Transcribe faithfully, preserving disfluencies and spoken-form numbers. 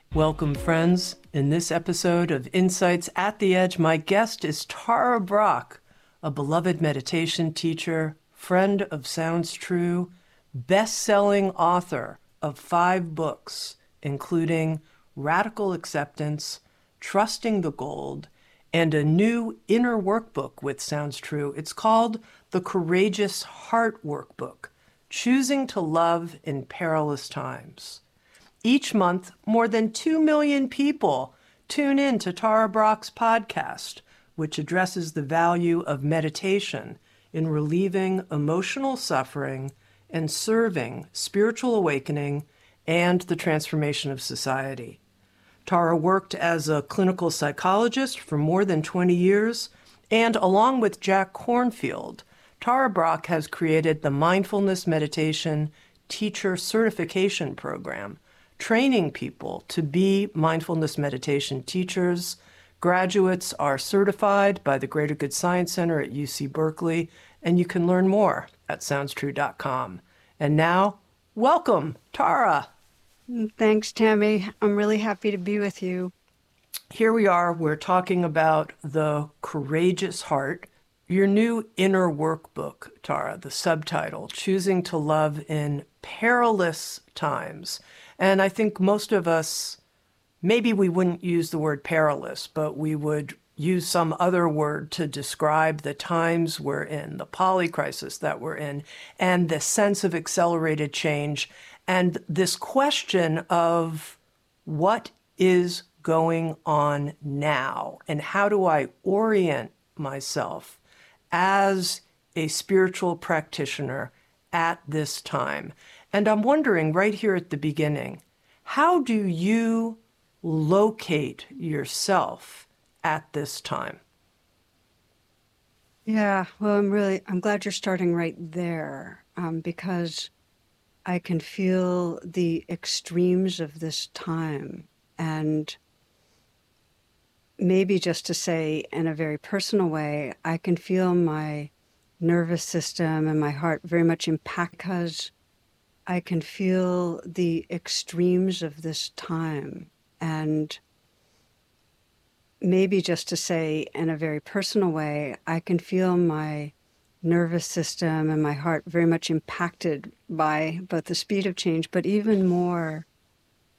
Welcome, friends. In this episode of Insights at the Edge, my guest is Tara Brach, a beloved meditation teacher, friend of Sounds True, best-selling author of five books, including Radical Acceptance, Trusting the Gold, and a new inner workbook with Sounds True. It's called the Courageous Heart Workbook, Choosing to Love in Perilous Times. Each month, more than two million people tune in to Tara Brach's podcast, which addresses the value of meditation in relieving emotional suffering and serving spiritual awakening and the transformation of society. Tara worked as a clinical psychologist for more than twenty years, and along with Jack Kornfield, Tara Brach has created the Mindfulness Meditation Teacher Certification Program, training people to be mindfulness meditation teachers. Graduates are certified by the Greater Good Science Center at U C Berkeley, and you can learn more at sounds true dot com. And now, welcome, Tara. Thanks, Tammy. I'm really happy to be with you. Here we are. We're talking about the Courageous Heart, your new inner workbook, Tara, the subtitle, Choosing to Love in Perilous Times. And I think most of us, maybe we wouldn't use the word perilous, but we would use some other word to describe the times we're in, the polycrisis that we're in, and the sense of accelerated change, and this question of what is going on now, and how do I orient myself as a spiritual practitioner at this time. And I'm wondering right here at the beginning, how do you locate yourself at this time? Yeah, well, I'm really, I'm glad you're starting right there, um, because I can feel the extremes of this time. And maybe just to say in a very personal way, I can feel my nervous system and my heart very much impacted because I can feel the extremes of this time. And maybe just to say in a very personal way, I can feel my nervous system and my heart very much impacted by both the speed of change, but even more